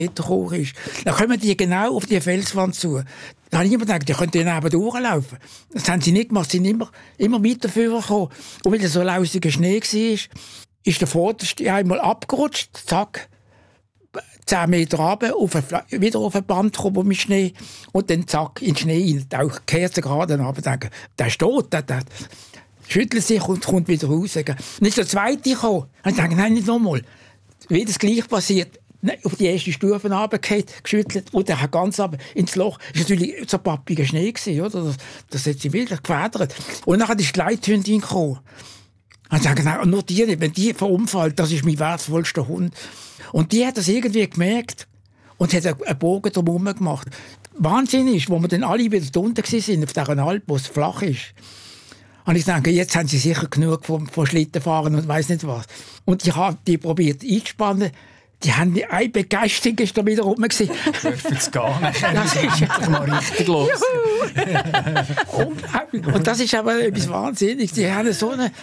hoch ist. Dann kommen die genau auf die Felswand zu. Da habe ich immer gedacht, die könnten neben durchlaufen. Das haben sie nicht gemacht, sie sind immer weiter vorgekommen. Und weil es so lausiger Schnee war, ist der Vorderste einmal abgerutscht, zack, 10 Meter runter, wieder auf ein Band gekommen mit Schnee und dann zack, in den Schnee rein. Auch Kerzen gerade runter, denken, der ist tot, der schüttelt sich und kommt wieder raus. Dann ist der Zweite gekommen. Und ich dachte, nein, nicht nochmal. Wie das gleich passiert, auf die erste Stufe runtergefallen, geschüttelt und dann ganz runter ins Loch. Das war natürlich so pappiger Schnee, oder? Das hat sie wirklich gefedert. Und dann ist die Leithündin gekommen. Und sagen, nur die, wenn die verunfallt, das ist mein wertvollster Hund. Und die hat das irgendwie gemerkt und hat einen Bogen drumherum gemacht. Wahnsinn ist, wo wir dann alle wieder unten waren, auf dieser Alp, wo es flach ist. Und ich denke, jetzt haben sie sicher genug von Schlittenfahren und weiss nicht was. Und ich habe die probiert einzuspannen. Die haben eine Begeisterung ist da wieder rum gewesen. Dürfen es gar nicht. Das ist mal richtig los. Und das ist aber etwas Wahnsinniges. Die haben so eine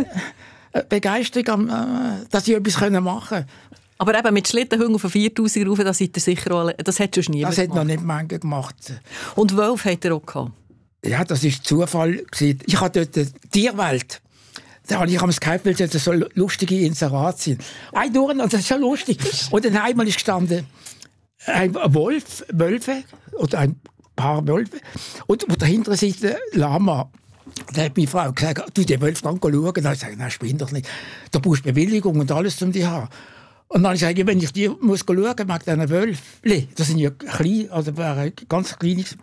Begeisterung, dass sie etwas machen können. Aber eben mit Schlittenhunden auf 4000 rauf, das seid ihr sicher auch, das hat schon niemand gemacht. Das hat noch nicht manche gemacht. Und Wölfe hat er auch gehabt? Ja, das war Zufall. Ich hatte dort die Tierwelt. Da habe ich am Skype, weil es so lustige Inserate sind. Und das ist so lustig. Und dann einmal ist gestanden ein Wölfe oder ein paar Wölfe und auf der hinteren Seite Lama. Da hat meine Frau gesagt, du, die Wölfe schauen. Dann habe ich gesagt, nein, spinn doch nicht. Da brauchst du Bewilligung und alles, um die zu haben. Und dann habe ich gesagt, wenn ich die muss schauen, mag diesen Wölfe, das sind ja klein, also ganz kleines.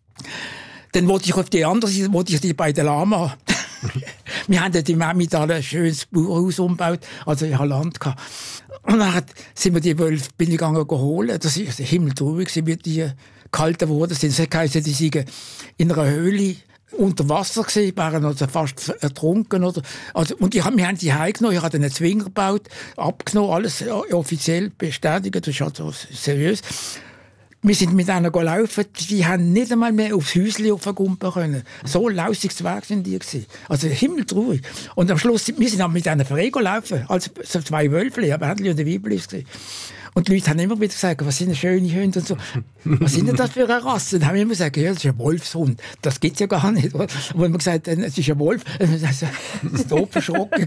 Dann wollte ich auf die andere Seite, wollte ich die bei der Lama. Wir haben dort im Emmental ein schönes Bauernhaus umgebaut, also ich hatte Land gehabt. Und dann sind wir die Wölfe holen. Das war himmeltraurig, wie die gehalten worden sind. Das heisst, die waren in einer Höhle unter Wasser gewesen, waren also fast ertrunken. Oder. Also, und wir haben die heimgenommen, ich habe einen Zwinger gebaut, abgenommen, alles offiziell bestätigt, das ist also seriös. Wir sind mit einer gelaufen, die haben nicht einmal mehr aufs Häuschen aufgumpen können. So lausiges Weg sind die gewesen. Also himmeltraurig. Und am Schluss, wir sind auch mit einer Frau gelaufen, also so 2 Wölfe, ein Mädchen und ein Weibchen. Und die Leute haben immer wieder gesagt, was sind das schöne Hunde und so. Was sind denn das für eine Rasse? Und dann haben wir immer gesagt, ja, das ist ein Wolfshund. Das gibt es ja gar nicht. Und wenn man gesagt hat, es ist ein Wolf, dann ist es doof verschrocken.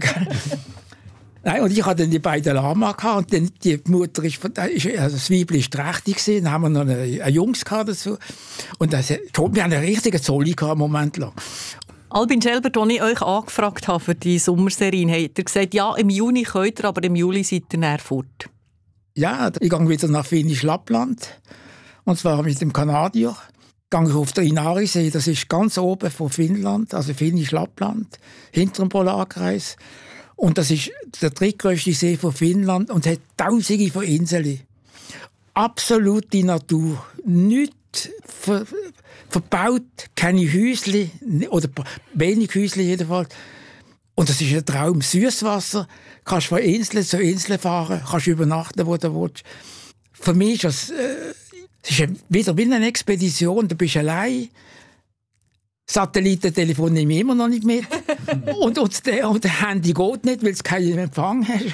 Nein, und ich hatte dann die beiden Lama gehabt, und dann die Mutter das Weibchen ist trächtig gewesen, dann haben wir noch einen Jungs gehabt dazu. Und wir haben einen richtigen Zolli gehabt, einen Moment lang. Albin Schelbert, als ich euch angefragt habe für die Sommerserie, habt ihr gesagt, ja, im Juni könnt ihr, aber im Juli seid ihr näher fort. Ja, ich gehe wieder nach Finnisch Lappland, und zwar mit dem Kanadier. Gehe ich auf den Inari-See, das ist ganz oben von Finnland, also Finnisch Lappland, hinter dem Polarkreis. Und das ist der drittgrößte See von Finnland und hat Tausende von Inseln. Absolute Natur. Nichts verbaut, keine Häusle, oder wenig Häusle jedenfalls. Und das ist ein Traum. Süßwasser, kannst von Insel zu Insel fahren, kannst übernachten, wo du willst. Für mich ist es ist wieder wie eine Expedition, du bist allein. Satellitentelefon nehme ich immer noch nicht mit. und der Handy geht nicht, weil es keinen Empfang hast.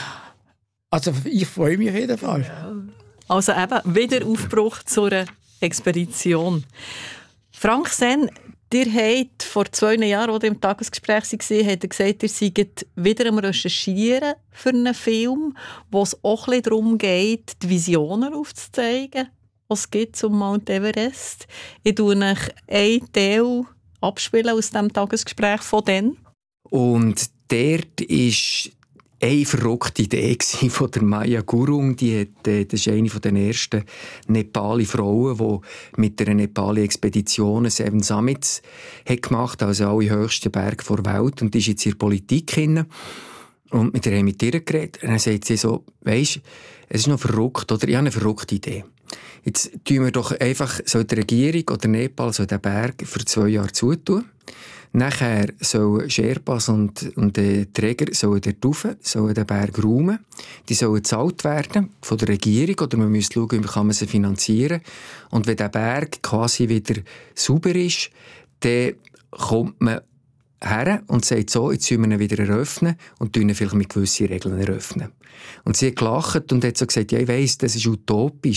Also ich freue mich auf jeden Fall. Also eben, Wiederaufbruch zu einer Expedition. Frank Senn, ihr habt vor 2 Jahren, als ihr im Tagesgespräch war, habt ihr gesagt, ihr seid wieder am Recherchieren für einen Film, wo es auch ein bisschen darum geht, die Visionen aufzuzeigen, was es gibt zum Mount Everest. Ich tue euch einen Teil abspielen aus diesem Tagesgespräch von dann. Und dort war eine verrückte Idee von der Maya Gurung. Das ist eine der ersten Nepali-Frauen, die mit einer Nepali-Expedition 7 Summits hat gemacht, also alle höchsten Berge der Welt. Und die ist jetzt in der Politik hin. Und mit ihr geredet. Und dann sagt sie so, weisst, es ist noch verrückt, oder? Ich habe eine verrückte Idee. Jetzt tun wir doch einfach, soll die Regierung oder Nepal soll den Berg für 2 Jahre zutun. Nachher sollen Sherpas und Träger sollen dort rauf, sollen den Berg räumen. Die sollen gezahlt werden von der Regierung, oder man müsste schauen, wie kann man sie finanzieren. Und wenn der Berg quasi wieder sauber ist, dann kommt man her und sagt so, jetzt sollen wir ihn wieder eröffnen und ihn vielleicht mit gewissen Regeln eröffnen. Und sie hat gelacht und hat so gesagt, ja, ich weiss, das ist utopisch.